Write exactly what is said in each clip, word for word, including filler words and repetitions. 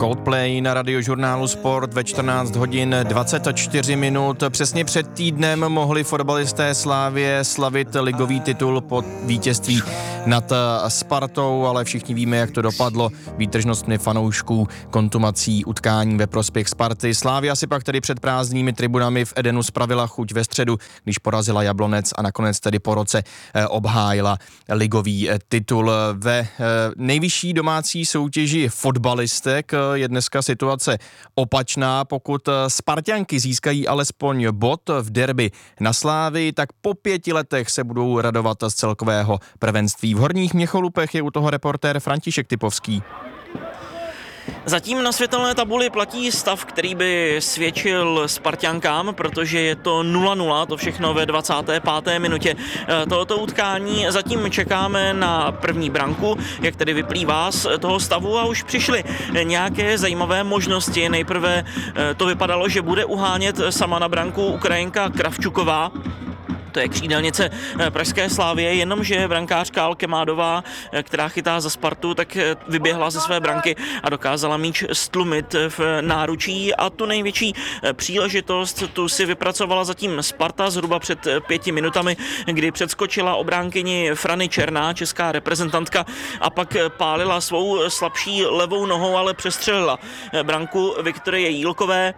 Coldplay na Radiožurnálu Sport ve čtrnáct hodin dvacet čtyři minut. Přesně před týdnem mohli fotbalisté Slavie slavit ligový titul po vítězství nad Spartou, ale všichni víme, jak to dopadlo výtržnostmi fanoušků, kontumací utkání ve prospěch Sparty. Slavia si pak tedy před prázdnými tribunami v Edenu spravila chuť ve středu, když porazila Jablonec a nakonec tedy po roce obhájila ligový titul. Ve nejvyšší domácí soutěži fotbalistek je dneska situace opačná. Pokud Sparťanky získají alespoň bod v derby na Slávii, tak po pěti letech se budou radovat z celkového prvenství. V Horních Měcholupech je u toho reportér František Typovský. Zatím na světelné tabuli platí stav, který by svědčil Sparťankám, protože je to nula nula, to všechno ve dvacáté páté minutě tohoto utkání. Zatím čekáme na první branku, jak tedy vyplývá z toho stavu, a už přišly nějaké zajímavé možnosti. Nejprve to vypadalo, že bude uhánět sama na branku Ukrajinka Kravčuková. To je křídelnice pražské Slavie, jenomže brankářka Alkemádová, která chytá za Spartu, tak vyběhla ze své branky a dokázala míč stlumit v náručí, a tu největší příležitost tu si vypracovala zatím Sparta zhruba před pěti minutami, kdy předskočila obránkyni Frany Černá, česká reprezentantka, a pak pálila svou slabší levou nohou, ale přestřelila branku Viktorie Jílkové.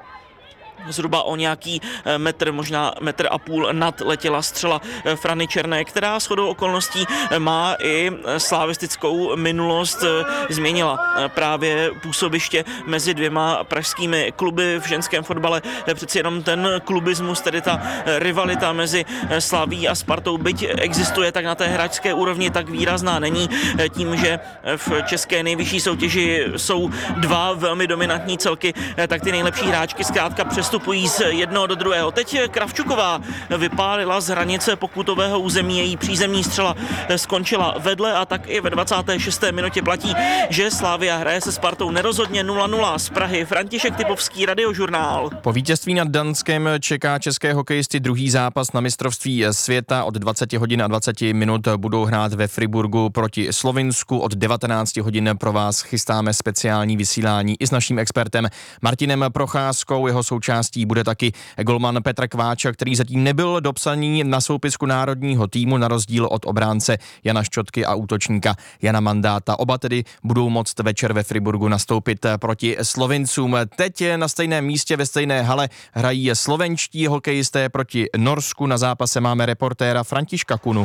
Zhruba o nějaký metr, možná metr a půl nad letěla střela Frany Černé, která shodou okolností má i slavistickou minulost. Změnila právě působiště mezi dvěma pražskými kluby v ženském fotbale. Přeci jenom ten klubismus, tedy ta rivalita mezi Slaví a Spartou, byť existuje, tak na té hráčské úrovni tak výrazná není. Tím, že v české nejvyšší soutěži jsou dva velmi dominantní celky, tak ty nejlepší hráčky zkrátka přes vstupují z jednoho do druhého. Teď Kravčuková vypálila z hranice pokutového území, její přízemní střela skončila vedle, a tak i ve dvacáté šesté minutě platí, že Slavia hraje se Spartou nerozhodně nula nula. Z Prahy František Typovský, Radiožurnál. Po vítězství nad Danskem čeká české hokejisty druhý zápas na mistrovství světa. Od dvacet hodin a dvacet minut budou hrát ve Friburgu proti Slovinsku. Od devatenáct hodin pro vás chystáme speciální vysílání i s naším expertem Martinem Procházkou. Jeho součástí bude taky golman Petr Kváča, který zatím nebyl dopsaný na soupisku národního týmu, na rozdíl od obránce Jana Ščotky a útočníka Jana Mandáta. Oba tedy budou moct večer ve Friburgu nastoupit proti Slovincům. Teď na stejném místě ve stejné hale hrají slovenští hokejisté proti Norsku. Na zápase máme reportéra Františka Kunu.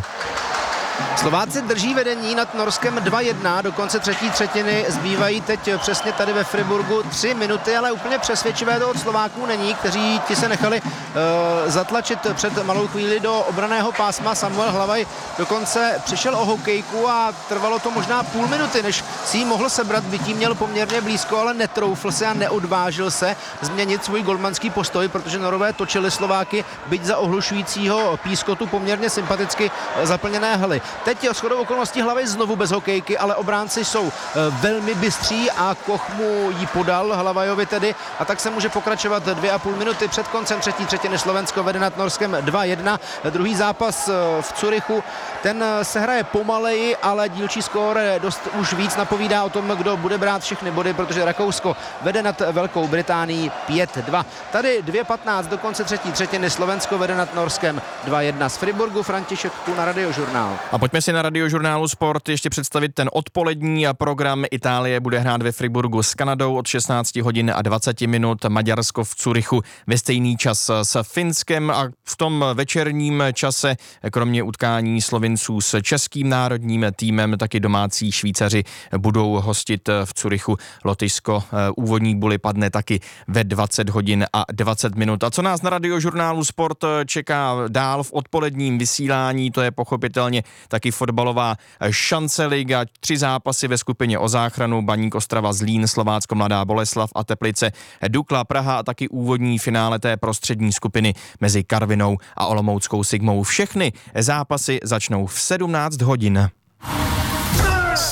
Slováci drží vedení nad Norskem dva jedna, do konce třetí třetiny zbývají teď přesně tady ve Friburgu tři minuty, ale úplně přesvědčivé to od Slováků není, kteří ti se nechali uh, zatlačit před malou chvíli do obranného pásma. Samuel Hlavaj dokonce přišel o hokejku a trvalo to možná půl minuty, než si ji mohl sebrat, byť jí měl poměrně blízko, ale netroufl se a neodvážil se změnit svůj golmanský postoj, protože Norové točili Slováky, byť za ohlušujícího pískotu poměrně sympaticky zaplněné haly. Teď shodou okolností Hlavaj znovu bez hokejky, ale obránci jsou velmi bystří a Koch mu ji podal, Hlavajovi tedy, a tak se může pokračovat dvě a půl minuty před koncem třetí třetiny. Slovensko vede nad Norskem dva jedna. Druhý zápas v Curychu, ten se hraje pomaleji, ale dílčí skóre dost už víc napovídá o tom, kdo bude brát všechny body, protože Rakousko vede nad Velkou Británií pět dva. Tady dvě patnáct do konce třetí třetiny, Slovensko vede nad Norskem dva jedna. Z Friburgu František Kuna, Radiožurnál. A pojďme si na Radiožurnálu Sport ještě představit ten odpolední program. Itálie bude hrát ve Friburgu s Kanadou od šestnáct hodin a dvacet minut, Maďarsko v Curychu ve stejný čas s Finskem, a v tom večerním čase kromě utkání Slovinců s českým národním týmem taky domácí Švýcaři budou hostit v Curychu Lotyšsko. Úvodní buly padne taky ve dvacet hodin a dvacet minut. A co nás na Radiožurnálu Sport čeká dál v odpoledním vysílání, to je pochopitelně taky fotbalová šance liga. Tři zápasy ve skupině o záchranu: Baník Ostrava, Zlín, Slovácko Mladá Boleslav a Teplice Dukla Praha, a taky úvodní finále té prostřední skupiny mezi Karvinou a Olomouckou Sigmou. Všechny zápasy začnou v sedmnáct hodin.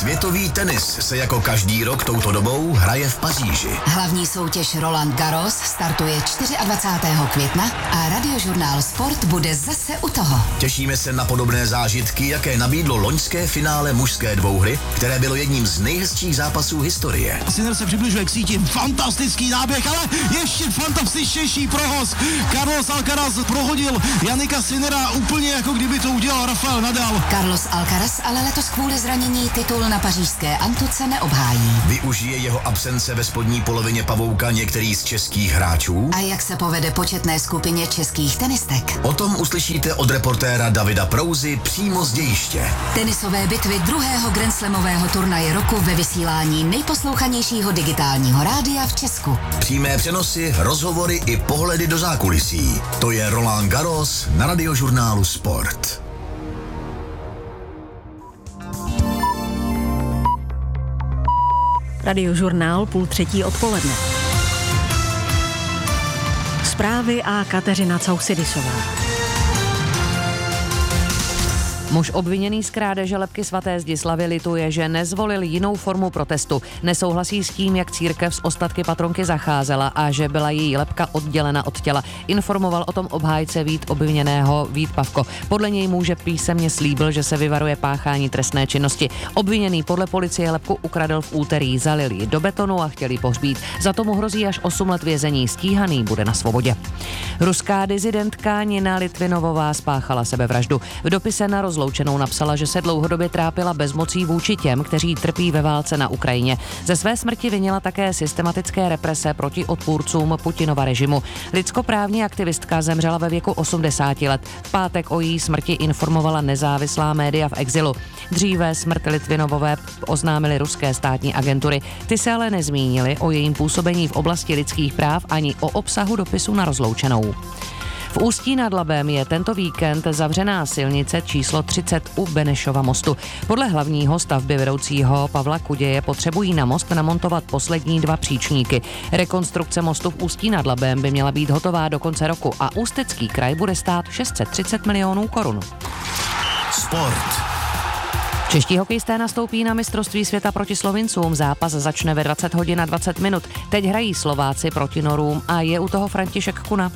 Světový tenis se jako každý rok touto dobou hraje v Paříži. Hlavní soutěž Roland Garros startuje dvacátého čtvrtého května a Radiožurnál Sport bude zase u toho. Těšíme se na podobné zážitky, jaké nabídlo loňské finále mužské dvouhry, které bylo jedním z nejhezčích zápasů historie. Sinner se přibližuje k síti, fantastický náběh, ale ještě fantastičtější prohoz. Carlos Alcaraz prohodil Jannika Sinnera úplně jako kdyby to udělal Rafael Nadal. Carlos Alcaraz ale letos kvůli zranění titul na pařížské Antuce neobhájí. Využije jeho absence ve spodní polovině pavouka některý z českých hráčů? A jak se povede početné skupině českých tenistek? O tom uslyšíte od reportéra Davida Prouzy přímo z dějiště. Tenisové bitvy druhého grandslamového turnaje roku ve vysílání nejposlouchanějšího digitálního rádia v Česku. Přímé přenosy, rozhovory i pohledy do zákulisí. To je Roland Garros na Radiožurnálu Sport. Radiožurnál půl třetí odpoledne. Zprávy a Kateřina Causidisová. Muž obviněný z krádeže lebky svaté Zdislavy lituje, že nezvolil jinou formu protestu. Nesouhlasí s tím, jak církev s ostatky patronky zacházela a že byla její lebka oddělena od těla. Informoval o tom obhájce Vít obviněného Vít Pavko. Podle něj muže písemně slíbil, že se vyvaruje páchání trestné činnosti. Obviněný podle policie lebku ukradl v úterý, zalil ji do betonu a chtěl ji pohřbít. Za tomu hrozí až osm let vězení. Stíhaný bude na svobodě. Ruská dizidentka Nina Litvinovová spáchala sebevraždu. V dopise na rozloučení Loučenou napsala, že se dlouhodobě trápila bezmocí vůči těm, kteří trpí ve válce na Ukrajině. Ze své smrti vinila také systematické represe proti odpůrcům Putinova režimu. Lidskoprávní aktivistka zemřela ve věku osmdesáti let. V pátek o její smrti informovala nezávislá média v exilu. Dříve smrt Litvinovové oznámily ruské státní agentury. Ty se ale nezmínily o jejím působení v oblasti lidských práv ani o obsahu dopisu na rozloučenou. V Ústí nad Labem je tento víkend zavřená silnice číslo třicet u Benešova mostu. Podle hlavního stavby vedoucího Pavla Kuděje potřebují na most namontovat poslední dva příčníky. Rekonstrukce mostu v Ústí nad Labem by měla být hotová do konce roku a Ústecký kraj bude stát šest set třicet milionů korun. Sport. Čeští hokejisté nastoupí na mistrovství světa proti Slovincům. Zápas začne ve dvacet hodin a dvacet minut. Teď hrají Slováci proti Norům a je u toho František Kuna.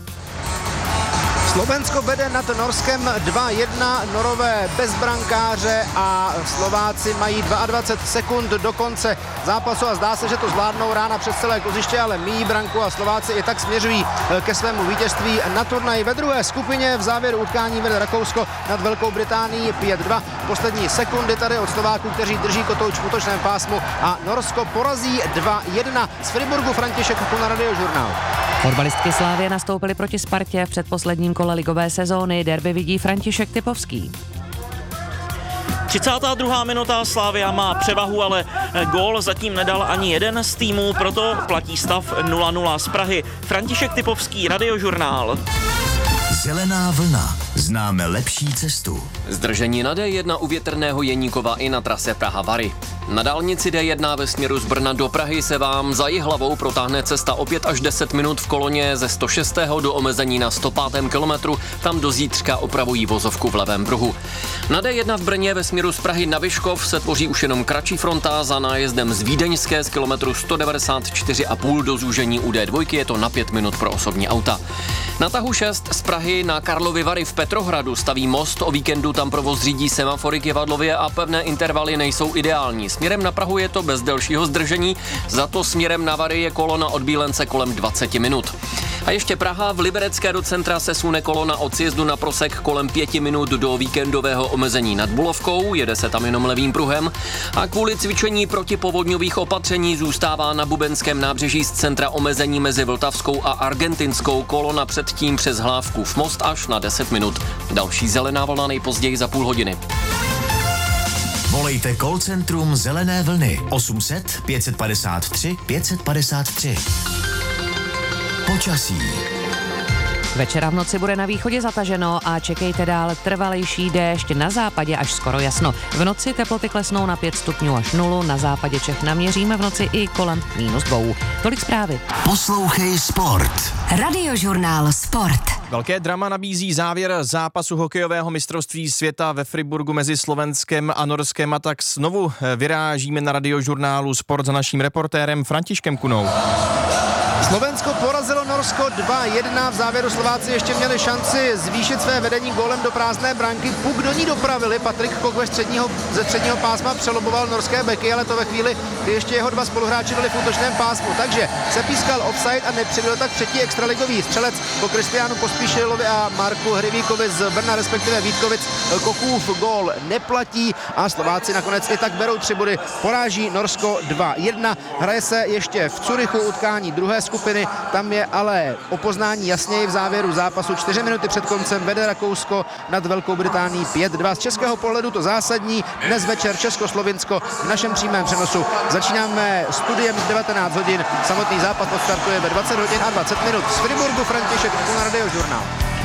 Slovensko vede nad Norskem dva jedna, Norové bez brankáře a Slováci mají dvacet dva sekund do konce zápasu a zdá se, že to zvládnou rána přes celé koziště, ale míjí branku a Slováci i tak směřují ke svému vítězství na turnaji. Ve druhé skupině v závěru utkání vede Rakousko nad Velkou Británií pět dva. Poslední sekundy tady od Slováků, kteří drží kotouč v útočném pásmu a Norsko porazí dva jedna. Z Friburgu František Kuna, Radiožurnál. Fotbalistky Slávie nastoupily proti Spartě v předposledním kole ligové sezóny. Derby vidí František Typovský. třicátá druhá minuta, Slavia má převahu, ale gól zatím nedal ani jeden z týmů, proto platí stav nula nula z Prahy. František Typovský, Radiožurnál. Zelená vlna. Známe lepší cestu. Zdržení na D jedna u Větrného Jeníkova i na trase Praha-Vary. Na dálnici D jedna ve směru z Brna do Prahy se vám za Jihlavou protáhne cesta o pět až deset minut v koloně ze sto šestého do omezení na sto pátém kilometru. Tam do zítřka opravují vozovku v levém pruhu. Na D jedna v Brně ve směru z Prahy na Vyškov se tvoří už jenom kratší fronta. Za nájezdem z Vídeňské z kilometru sto devadesát čtyři a půl do zúžení u D dva je to na pět minut pro osobní auta. Na tahu šest z Prahy na Karlovy Vary v Petrohradu staví most. O víkendu tam provoz řídí semafory k Jevadlově a pevné intervaly nejsou ideální. Směrem na Prahu je to bez delšího zdržení, za to směrem na Vary je kolona od Bílence kolem dvacet minut. A ještě Praha, v Liberecké do centra se sune kolona od sjezdu na Prosek kolem pěti minut do víkendového omezení nad Bulovkou, jede se tam jenom levým pruhem a kvůli cvičení protipovodňových opatření zůstává na Bubenském nábřeží z centra omezení mezi Vltavskou a Argentinskou, kolona předtím přes Hlávkův most až na deset minut. Další zelená vlna nejpozději za půl hodiny. Volejte call centrum Zelené vlny osm set pět padesát tři pět padesát tři. Počasí. Večera v noci bude na východě zataženo a čekejte dál trvalejší déšť, na západě až skoro jasno. V noci teploty klesnou na pět stupňů až nulu, na západě Čech naměříme v noci i kolem minus dvou. Tolik zprávy. Poslouchej Sport. Radiožurnál Sport. Velké drama nabízí závěr zápasu hokejového mistrovství světa ve Friburgu mezi Slovenskem a Norskem a tak znovu vyrážíme na Radiožurnálu Sport za naším reportérem Františkem Kunou. Slovensko porazilo Norsko dva jedna, v závěru Slováci ještě měli šanci zvýšit své vedení gólem do prázdné branky. Puk do ní dopravili, Patrik Kok ve středního, ze středního pásma přeloboval norské beky, ale to ve chvíli, kdy ještě jeho dva spoluhráči byli v útočném pásmu. Takže se pískal offside a nepřibyl tak třetí extraligový střelec po Kristiánu Pospíšilovi a Marku Hrivíkovi z Brna, respektive Vítkovic. Kokův gól neplatí a Slováci nakonec i tak berou tři body, poráží Norsko dva jedna. Hraje se ještě v Curychu utkání druhé skupiny, tam je ale o poznání jasněji v závěru zápasu. Čtyři minuty před koncem vede Rakousko nad Velkou Británií pět dva. Z českého pohledu to zásadní. Dnes večer Česko-Slovinsko v našem přímém přenosu. Začínáme studiem devatenáct hodin. Samotný zápas odstartuje ve dvacet hodin a dvacet minut. Z Friburgu František na Radiožurnál.